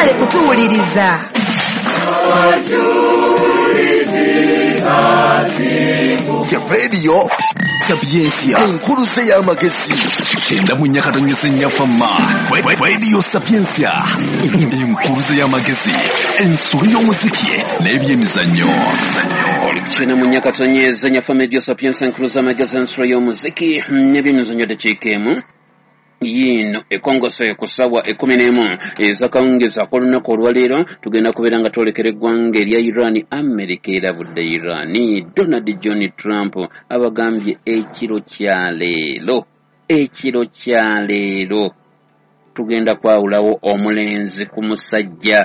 mwagale kutuwuliriza. Radio Sapiensia enkuluze y'amagezi kyenda mu nnyakata nnyafama Radio Sapiensia enkuluze y'amagezi ensolo y'omuziki n'ebyemizannyo kyenda mu nnyakata nnyafama Radio Sapiensia enkuluze y'amagezi ensolo y'omuziki n'ebyemizannyo dakiika yino ekongose kusawa 11 ezakawungeza akolunaku olwaleero tugenda kubeera nga twolekera eggwanga erya Iran. America erabudde Iran. Donald John Trump abagambye ekiro kya leero tugenda kwawulawo omulenzi ku musajja.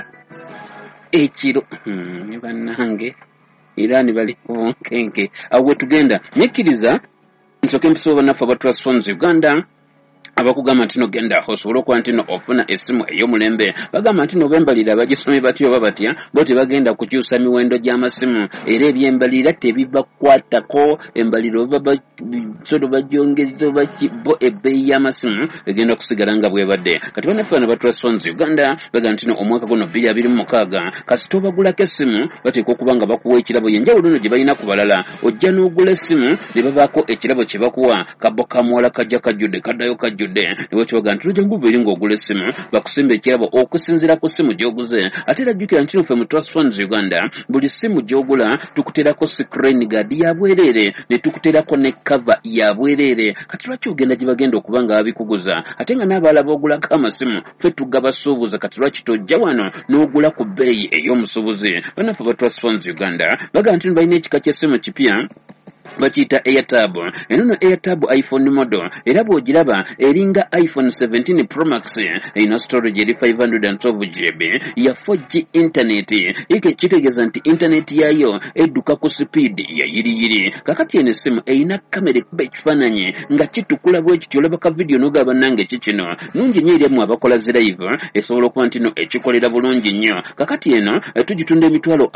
Ekiro bannange Iran bali bunkenke awo tugenda nyikiriza nsoke mpisoba naffe aba Trust Funds Uganda abakugamba nti no genda osobola okuba nti no ofuna essimu ey'omulembe bagamba nti no bembalira abagisomye batyo oba batya bo tebagenda kukyusa miwendo gy'amasimu era ebyembalira tebibakwatako embaliro sodo bagyongeza bo ebbeeyi y'amasimu egenda kusigala nga bwebadde. Kati bannaffe ba Trust Funds Uganda bagamba nti no omwaka guno 2026 kasita obagulako essimu bateeka okuba nga bakuwa ekirabo yenjawulo no gye balina ku balala. Ojja n'ogula essimu ne babaako ekirabo kye bakuwa kabo kamuwala kajja kajjudde kaddayo kajjudde niwe kibaga nti lujja ngubiri ng'ogula essimu bakusimba ekirabo okusinziira ku ssimu gy'oguze. Ate era jjukira nti ffe mu Trust Funds Uganda buli ssimu gy'ogula tukuterako screen guard ya bwereere ne tukuterako ne cover ya bwereere. Kati lwaki ogenda gye bagenda okuba nga babikuguza ate nga n'abalala boogulako amasimu ffe tugabasuubuza. Kati lwaki tojja wano n'ogula ku bbeeyi ey'omusuubuzi? Bannaffe ba Trust Funds Uganda baga nti balina ekika ky'essimu kipya bakiyita AirTab. Eno AirTab iPhone model era bw'ogiraba eringa iPhone 17 Pro Max erina storage eri 512GB ya 4G internet. Kitegeeza nti internet yayo edduka ku speed ya yiriyiri. Kakati eno essimu erina kamera ekuba ekifaananyi nga kitukula bwe kityo olabaka video n'ogaba nange kikino nungi nnyo eri mu abakola zi live esobola okuba nti no ekikolera bulungi nnyo. Kakati eno tugitunda emitwalo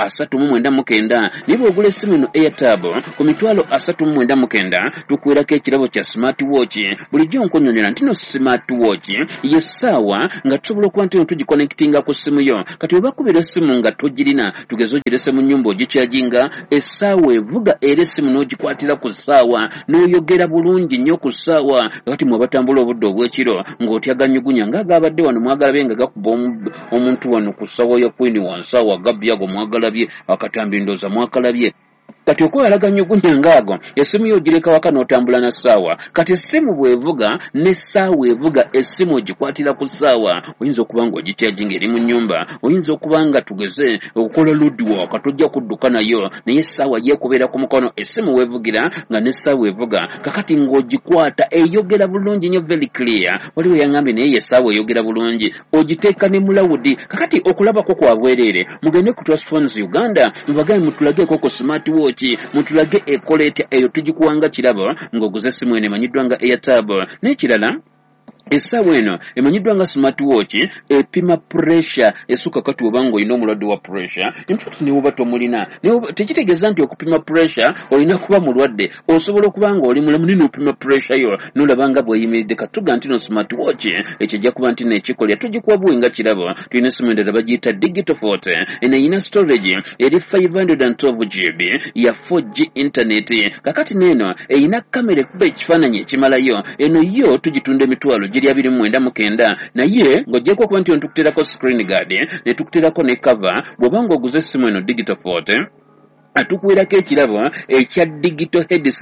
399 naye bw'ogula essimu eno AirTab ku mitwalo 399 tukuwerako ekirabo kya smartwatch. Bulijjo nkunyonyola nti no smartwatch yessaawa nga tusobola okuba nti tugiconnectinga ku ssimu yo. Kati oba kubira essimu nga togirina tugeze ogirese mu nnyumba ogikyajinga essaawa evuga era essimu n'ogikwatira ku ssaawa n'oyogera bulungi nnyo ku ssaawa. Kati mwabatambula obudde obw'ekiro ng'otyaganyugunya ng'agabadde wano mwagalabye nga gakuba omuntu wano ku ssaawa ya Queen wansaawa Gabyago mwagalabye akatambi ndooza mwakalabye. Kati okwalaganyugunya ngaago essimu yo ogireka waka n'otambula na ssaawa. Kati essimu bw'evuga n'essaawa evuga essimu ogikwatira ku ssaawa. Oyinza okuba nga ogikyajinga eri mu nnyumba, oyinza okuba nga tugeze okukola loadwork tojja kudduka nayo naye essaawa yeekubeera ku mukono essimu weevugira nga n'essaawa evuga. Kakati ng'ogikwata eyogera bulungi nnyo very clear. Waliwo yangambye naye essaawa eyogera bulungi ogiteeka ne mulawudi. Kakati okulabako kwa bwereere mugende ku Trust Funds Uganda mubagaye mutulageeko ku smartwatch mutulage ekola etya eyo tugikuwanga kirabo ng'oguze essimu eno emanyiddwa nga AirTab. N'ekirala essaawa eno emanyiddwa nga smartwatch epima pressure essuka kati oba ng'olina omulwadde wa pressure emitutu ne woba tomulina tekitegeeza nti okupima pressure olina kuba mulwadde osobola okuba nga oli mulamu nini opima pressure yo n'olaba nga bw'eyimiridde. Katuga nti no smartwatch ekijja kuba nti nekikolya tugikuwa buwenga kirabo. Tulina essimu endala bagiyita digital forte eno erina storage eri 512GB ya 4G internet. Kakati n'eno erina kamera ekuba ekifaananyi ekimalayo. Eno yo tugitunda emitwalo giri 299 naye ng'oggyeko okuba nti tukuterako screen guard ne tukuterako ne cover. Bw'oba ng'oguze essimu eno digital forte atukuwerako ekirabo ekya digital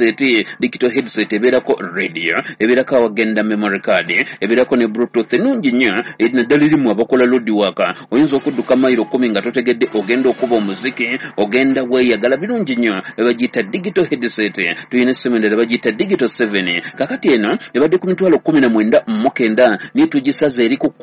headset ebeerako radio ebeerako awagenda memory card ebeerako ne bluetooth nungi nnyo naddala erimu abakola loadwork. Oyinza okudduka mayiro 10 nga totegedde ogenda okuba omuziki ogenda weeyagala birungi nnyo ebagiyita digital headset. Tulina essimu endala bagiyita digital 7. Kakati eno ebadde ku mitwalo 19 niye tugisaza eri ku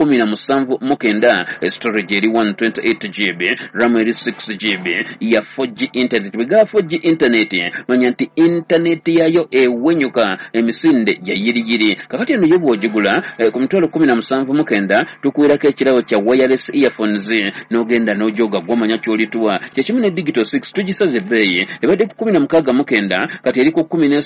17 storage eri 128GB RAM eri 6GB ya 4G internet internet bega 4G internet manya nti internet yayo ewenyuka emisinde ya yiri kakati eno yobo ogigula ku mitwalo 17 tukuwirako ekirawo kya wireless earphones n'ogenda n'ojoga gwomanya kyolituwa kyekimu ne digital 6 tugisaze ebbeeyi ebadde ku 16 kati eri ku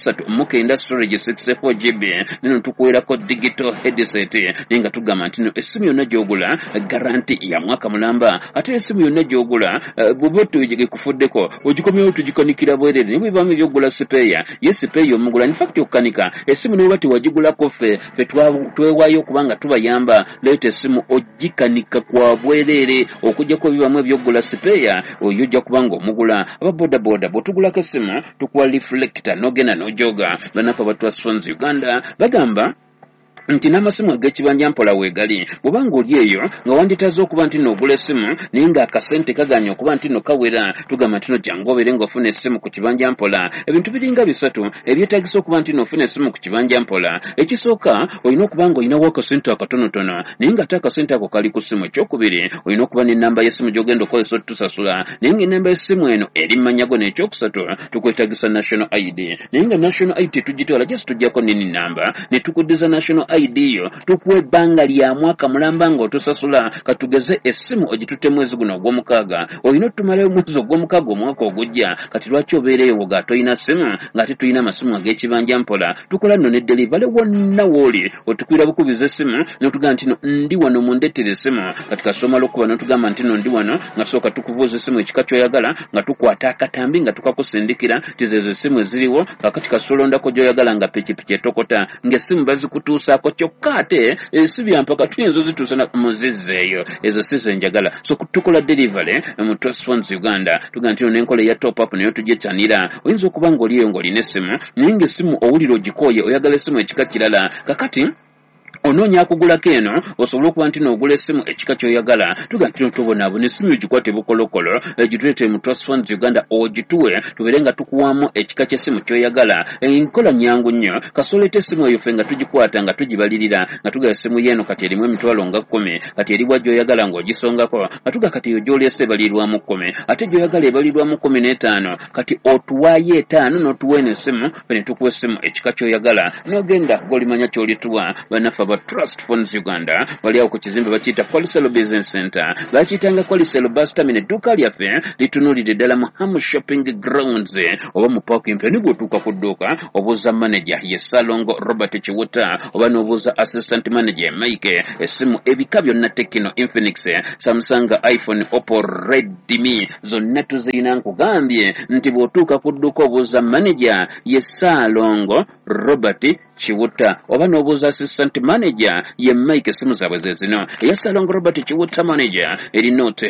13 storage 64GB nino tukuwirako digital headset nenga tugamba nti no essimu yonna gy'ogula garanti ya mwaka mulamba ate essimu yonna gy'ogula buboto kufudeko ogikomyewo tugikanikira bwerere ne bwebaamu ebyogula sipeeya ye sipeeya omugula in fact okukanika essimu ne bwebati wagigulako ffe twewaayo okubanga tubayamba leeta essimu ogikanika kwa bwerere okujjako ebibaamu ebyogula sipeeya oyo ojja kubanga omugula aba bodaboda bw'otugulako essimu tukuwa reflector n'ogenda n'ojoga banafu abatwa Swans Uganda bagamba nti n'amasimu ag'ekibanja mpola weegali bw'obanga oli eyo nga wanditaze okuba nti n'ogula essimu naye ng'akasente kaganya okuba nti no kawera tugamba nti no jangu obeere ng'ofuna essimu ku kibanja mpola ebintu biringa bisatu ebyetaagisa okuba nti n'ofuna essimu ku kibanja mpola ekisooka olina okuba nga olinawo akasente akatonotono naye ng'ate akasente ako kali ku ssimu ekyokubiri olina okuba n'ennamba y'essimu gy'ogenda okozesa otusasula naye ng'ennamba y'essimu eno eri mmanyago n'ekyokusatu tukwetaagisa national ID naye nga national ID tugitwala jasi tujjako nini namba ne tukuddiza national ID yo tukuwa ebbanga lya mwaka mulamba ng'otusasula katugeze essimu ogitutte mwezi guno ogw'omukaaga olina otumalayo mwezi ogw'omukaaga omwaka ogujja kati lwaki obeereyo woga toyina ssimu ng'ate tulina amasimu ag'ekibanja mpola tukola nno ne delivery wonna wooli otukwira bukubiza essimu n'otugamba nti no ndi wano mundettere essimu kati kasomala okuba n'otugamba nti no ndi wano nga sooka tukubuuza essimu ekika ky'oyagala nga tukwata akatambi nga tukakusindikira tizeezo essimu eziriwo kakati kasitolondako gy'oyagala nga pikipiki etokota ng'essimu bazikutuusaako kyokka ate si byampaka tuyinza ozituusa muzizzeeyo ezo si ze njagala so tukola delivery mu Swans Uganda tuga nti n'enkola eya top up nayo tugyetanira oyinza okuba ng'oliyo ng'olina essimu naye ng'essimu owulira ogikooye oyagala essimu ekika kirala kakati onoonya akugulako eno osobola okuba nti n'ogula essimu ekika ky'oyagala tuga nti notobonaabo n'essimu egikwate bukolokolo egituleetere mu Swans Uganda ogituwe tubeere nga tukuwamu ekika ky'essimu ky'oyagala enkola nyangu nnyo kasoleeta essimu eyo ffe nga tugikwata nga tugibalirira nga tuga essimu yeeno kati erimu emitwalo nga 10 kati eriwa gy'oyagala ng'ogisongako nga tuga kati eyo gy'oleese ebalirwamu 10 ate gy'oyagala ebalirwamu 15 kati otuwaayo 5 n'otuwa eno essimu fe ne tukuwa essimu ekika ky'oyagala n'ogenda g'olimanya ky'olituwa bannaffe aba Trust Funds Uganda wali awo ku kizimbe bakiyita Kwaliselo Business Center bakiyitanga Kwaliselo bus terminal edduuka lyaffe litunulidde ddala mu Hamu Shopping Grounds oba mu parking pe nibwo otuuka ku dduuka obuuza manager ye Salongo Robert Chiwuta oba n'obuuza assistant manager Mike essimu ebika byonna Tecno Infinix Samsung iPhone Oppo Redmi zonna tuzirina nkugambye nti bw'otuuka ku dduuka obuuza manager ye Salongo Robert Chiwuta oba n'obuuza assistant manager ye Mike essimu zaabwe ze zino eya Salongo Robert Chiwuta manager eri note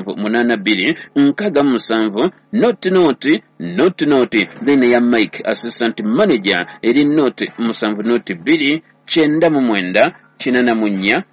782 note then eya Mike assistant manager eri note 7 2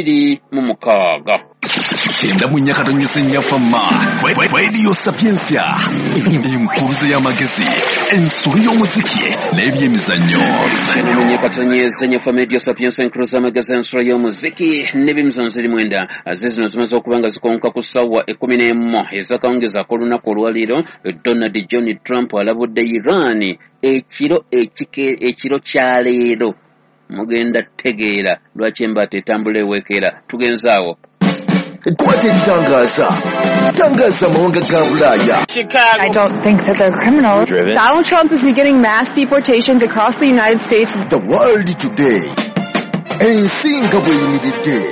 9 Chenda munyakatonyese nyafama Radio Sapiensia Enkuruze y'amagezi ensuri y'omuziki n'ebyemizannyo Chenda munyakatonyese nyafama Radio Sapiensia enkuruze y'amagezi ensuri y'omuziki n'ebyemizannyo ziri mwenda azizino zimaze okubanga zikonka ku ssaawa 11 ezakawungeza ak'olunaku olwaleero Donald John Trump alabudde Iran ekiro kya leero mugenda tegeera lwaki embaata etambula eweekera tugenzaawo Kwate tangaza amawanga ga Bulaaya. I don't think that they're criminals. Donald Trump is beginning mass deportations across the United States. The world today. Ensinga bweyimiridde.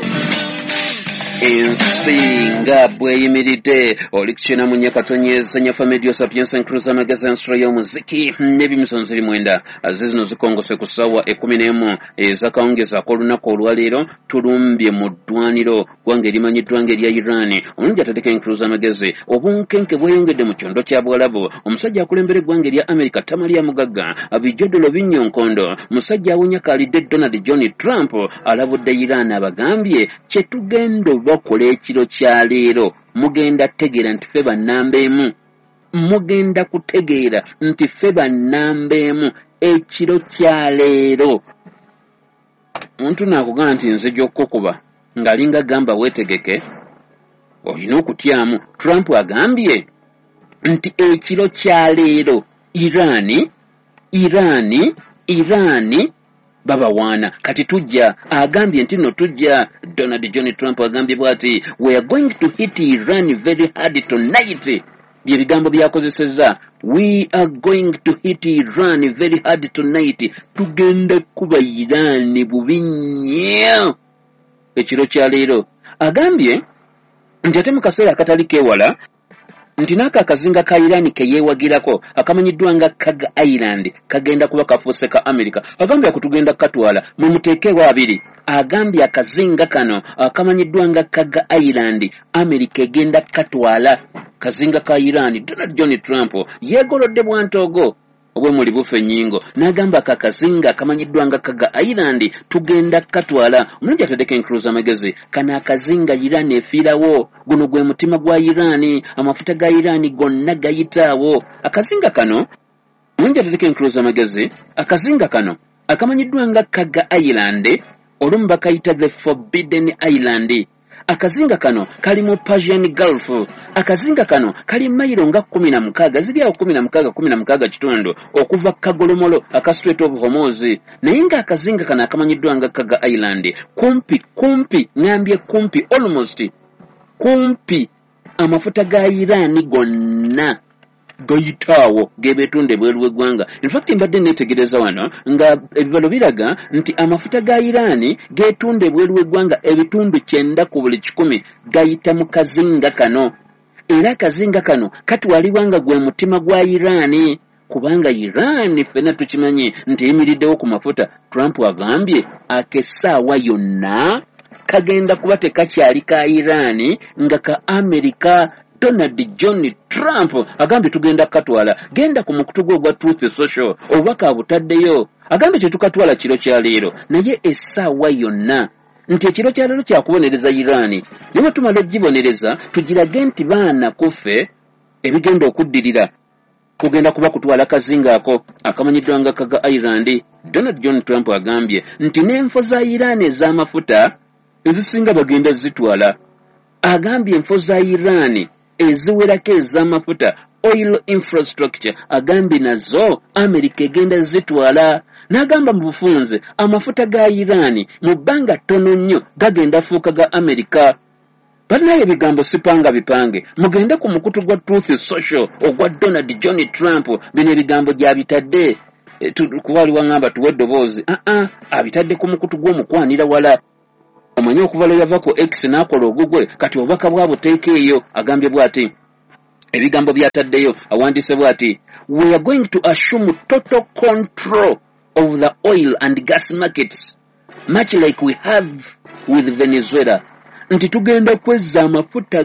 Ensinga bweyimiridde olikukina mu nyakatonyeza nyafa Radio Sapiensia enkuruze y'amagezi ensura y'omuziki n'ebyemizannyo ziri mwenda zino zikongose ku ssaawa 11 ezakawungeza ak'olunaku olwaleero tulumbye mu ddwaniro gwange erimanyiddwa ng'erya Iran omulungi atadeko enkuruze y'amagezi obunkenke bweyongedde mu kyondo kya Bwalabu omusajja akulembera eggwanga erya America Tamaliya Mugagga Abijodolo Binnyo-Nkondo musajja awunya kaalidde Donald John Trump alabudde Iran abagambye kye tugenda bakola ekiro kya leero mugenda tegeera nti ffe bannamba emu mugenda kutegeera nti ffe bannamba emu ekiro kya leero omuntu naakugamba nti nze gy'okkukuba ng'alinga gamba weetegeke olina okutyamu Trump agambye nti ekiro kya leero Irani babawaana kati tujja agambye nti no tujja. Donald John Trump agambye bwati we are going to hit Iran very hard tonight. Bye bigambo byakozesezza. We are going to hit Iran very hard tonight. Tugenda kuba Iran bubi nnyo ekiro kya leero. Agambye nti ate mu kaseera akatali keewala nti n'aka akazinga ka Iran ke yeewagirako akamanyiddwa nga Kaga Island kagenda kuba kafuuse ka America. Agambye akutugenda katwala mu muteekewo abiri. Agambye akazinga kano akamanyiddwa nga Kaga Island America egenda katwala. Kazinga ka Iran. Donald John Trump yeegolodde bwantogo obwe muli bufe nyingo n'agamba akazinga akamanyiddwa nga Kaga Island tugenda katwala. Omulungi atadeko encruise amagezi kana akazinga Iran efiirawo. Guno gwe mutima gwa Iran. Amafuta ga Iran gonna gayitaawo. Akazinga kano omulungi atadeko encruise amagezi akazinga kano akamanyiddwa nga Kaga Island olumu bakayita the Forbidden Island. Akazinga kano kali mu Persian Gulf. Akazinga kano kali mayiro nga 16 ziri awo 16 kitundu okuva Kagolomolo aka Strait of Hormuz. Naye nga akazinga kano akamanyiddwa nga Kaga Island kumpi ngambye kumpi almost kumpi amafuta ga Iran gonna gayitaawo gebetunde bweru w'eggwanga. In fact mbadde netegereza wano nga ebibalo biraga nti amafuta ga Iran getunde bweru w'eggwanga ebitundu 9 ku buli 10 gayita mu kazinga kano. Era kazinga kano katwalibwa nga gwe mutima gwa Iran kubanga Iran fena tukimanyi nti emiriddewo ku mafuta. Trump agambye akessaawa yonna kagenda kuba tekakyali ka Iran nga ka America. Donald John Trump agambye tugenda katwala. Genda ku mukutu gwa Truth Social obaka butaddeyo. Agambye tetukatwala kiro kya leero naye essaawa yonna nti ekiro kya leero kyakubonereza Iran. Niwe tumala ogibonereza tugirage nti baana kufe ebigenda okuddirira kugenda kuba kutwala kazinga ako akamanyiddwa nga Kaga Island. Donald John Trump agambye nti n'enfo za Iran ez'amafuta ezisinga bagenda zitwala. Agambye enfo za Iran eziwerako ez'amafuta oil infrastructure agambye nazo America egenda zitwala. N'agamba mu bufunze amafuta ga Iran mu bbanga ttono nnyo gagenda fuuka ga America. Banaye ebigambo sipanga bipange mugende ku mukutu gwa Truth Social ogwa Donald John Trump bino ebigambo gyabitadde kuwali wangamba tuwe eddoboozi abitadde ku mukutu gw'omukwanira wala. Omanyi okuva lwe yava ku X n'akola ogugwe kati obubaka bwabo teeka eyo. Agambye bw'ati ebigambo byataddeyo awandise bw'ati we are going to assume total control of the oil and gas markets much like we have with Venezuela. Nti tugenda kwezza amafuta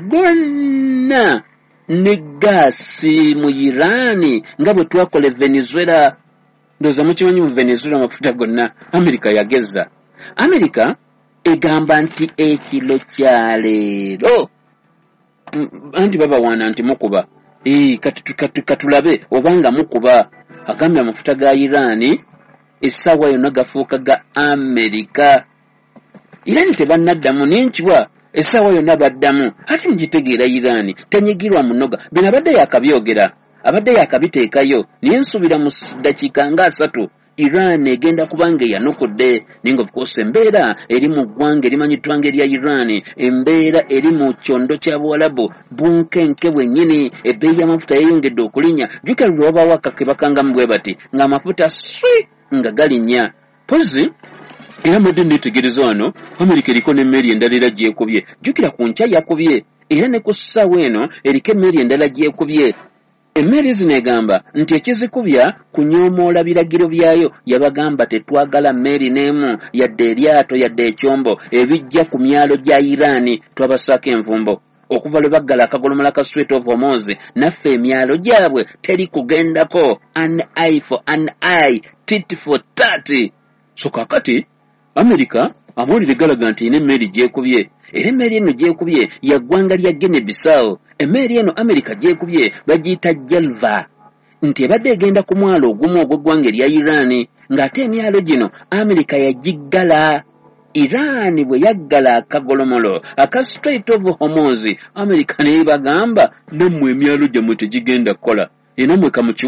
gonna ne gaasi mu Iran nga bwe twakola Venezuela. Ndoza mukimanyi mu Venezuela amafuta gonna America yagezza. America egamba nti ekiro kya leero anti babawaana nti mukuba katulabe obanga mukuba. Agambye amafuta ga Iran essaawa yonna gafuuka ga America. Iran tebannaddamu n'enkiwa essaawa yonna baddamu. Ate ngitegeera Iran tenyigirwa munoga bino abadde yakabyogera abadde yakabiteekayo naye nsuubira mu ddakiika nga 3 Iran egenda kubanga yanukudde ningo bikose embeera eri mu ggwanga erimanyiddwa ng'erya Iran. Embeera eri mu kyondo kya Buwalabu bunkenke bwennyini. Ebbeeyi y'amafuta yeyongedde okulinnya. Jjukira lwe wabaawo akakebakangamu bwe bati ng'amafuta nga galinnya. Pozi era mbadde neetegereza wano America eriko n'emmeeri endala era gyekubye. Jjukira ku nkya yakubye era ne ku ssaawa eno eriko emmeeri endala gyekubye. Emmeeri zino egamba nti ekizikubya kunyoomoola biragiro byayo. Yabagamba tetwagala mmeeri n'emu yadde eryato yadde ekyombo ebijja ku myalo gya Iran twabasaako envumbo. Okuva lwe baggala akagolomola ka Strait of Hormuz naffe emyalo gyabwe teri kugendako. An eye for an eye, tit for tat. So kakati America amawulire galaga nti ine emmeeri gyekubye. Era emmeeri eno gyekubye ya ggwanga lya Guinea Bissau. Emmeeri eno America gyekubye bagiyita Jelva. Nti ebadde egenda ku mwalo ogumu ogw'eggwanga erya Iran ng'ate emyalo gino America yagiggala. Iran bwe yaggala akagolomolo aka Strait of Hormuz, America ne bagamba nammwe emyalo gyammwe tegigenda kukola. Nammwe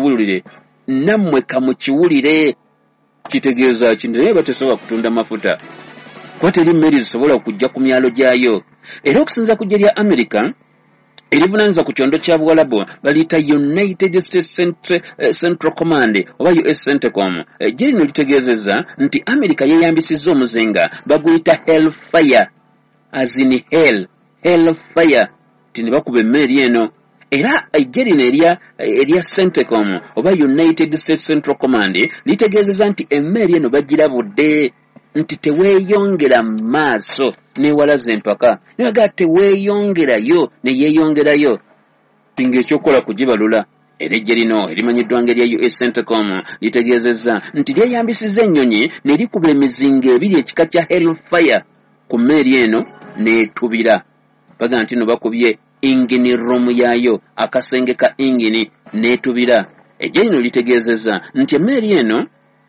kamukiwulire. Kitegeeza ki naye batesobola kutunda mafuta. Kuba teri mmeri zisobola okujja ku myalo gyayo. Era okusinza ku ggye lya America erivunaanyizibwa ku kyondo kya Buwalabu baliyita United States Central Command oba US CENTCOM. Eggye lino litegeezezza nti America yeeyambisizza omuzinga baguyita Hellfire, as in Hellfire, ti ne bakuba emmeri eno. Era eggye lino erya CENTCOM oba United States Central Command litegeezezza nti emmeri eno bagirabudde nti teweeyongera maaso newalaza empaka. Nebaga teweeyongerayo neyeeyongerayo tinga ekyokukola kugibalula. Era eggye lino erimanyiddwa ng'erya US CENTCOM litegeezezza nti lyeyambisizza ennyonyi ne likuba emizinga ebiri ekika kya Hellfire ku mmeeri eno n'etubira. Baga nti no bakubye engine room yayo, akasenge ka engine n'etubira. Eggye lino litegeezezza nti emmeeri eno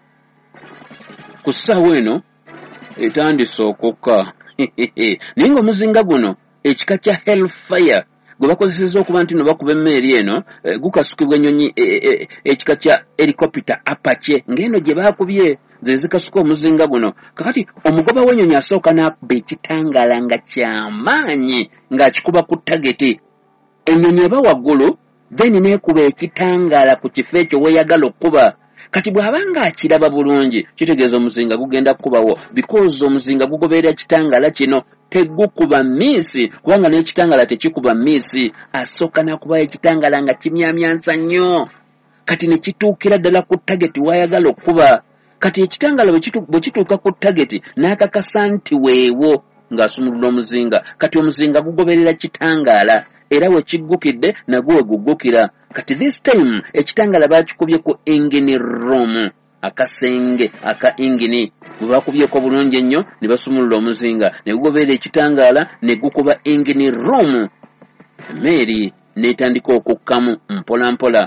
ku ssaawa eno etandise okukka. Naye ng'omuzinga guno ekika kya Hellfire gwe bakozesezza okuba nti no bakuba emmeeri eno gukasukibwa ennyonyi ekika kya helicopter Apache, ng'eno gye baakubye ze zikasuka omuzinga guno. Kakati omugoba w'ennyonyi asooka n'akuba ekitangaala nga kyamaanyi ng'akikuba ku tageti. Ennyonyi eba waggulu then n'ekuba ekitangaala ku kifo ekyo weeyagala okkuba. Kati bw'abanga akiraba bulungi kitegeeza omuzinga gugenda kukubawo, because omuzinga gugoberera kitangaala kino tegukuba miisi, kubanga n'ekitangaala tekikuba miisi. Asooka n'akubayo ekitangaala nga kimyamyansa nnyo, kati ne kituukira ddala ku tageti wayagala okkuba. Kati ekitangaala bwe kituuka ku tageti n'akakasa nti weewo ng'asumulula omuzinga, kati omuzinga gugoberera kitangaala era we kiggukidde nagwo we guggukira. Kati this time ekitangaala baakikubye ku engine room, akasenge aka engine bwe bakubyeko bulungi ennyo ne basumulula omuzinga ne gugoberera ekitangaala ne gukuba engine room. Emmeeri n'etandika okukkamu mpola mpola.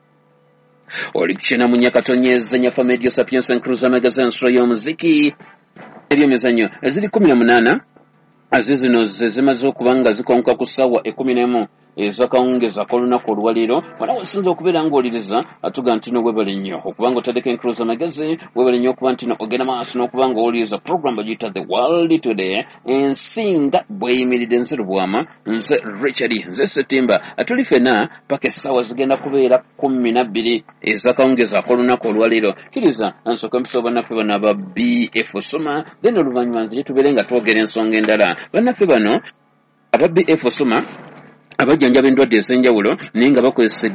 Oli kukyena mu Nyakatonnyeza Nyafa Media Sapiens and Cruiser Magazine nsolo y'omuziki eby'emizannyo eziri 18 azizino zimaze okuba nga zikonka ku ssaawa 11 ez'akawungeeza k'olunaku olwaleero. Wala wasinza okubeera ng'oliriza atuga nti no webale nnyo okuba ng'otaddeko Encruiser Magazine, webale nnyo okuba nti no ogenda maaso n'okuba ng'owuliriza program bagiyita The World Today. Ensinga bweyimiridde nze Lubwama, nze Richard, nze Setimba. Tuli ffena paka essaawa zigenda kubeera 12 ez'akawungeeza k'olunaku olwaleero. Kkiriza nsooka mpisa bannaffe bano aba BF Soma, then oluvannyuma nzije tubeere nga twogera ensonga endala. Bannaffe bano aba BF Soma abajjanjaba endwadde ez'enjawulo naye nga bakozesa